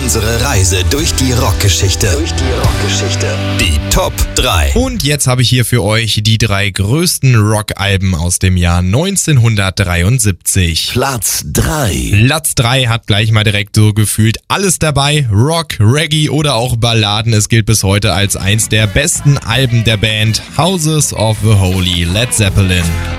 Unsere Reise durch die Rockgeschichte. Die Top 3. Und jetzt habe ich hier für euch die 3 größten Rockalben aus dem Jahr 1973. Platz 3. Platz 3 hat gleich mal direkt so gefühlt alles dabei. Rock, Reggae oder auch Balladen. Es gilt bis heute als eins der besten Alben der Band Houses of the Holy, Led Zeppelin.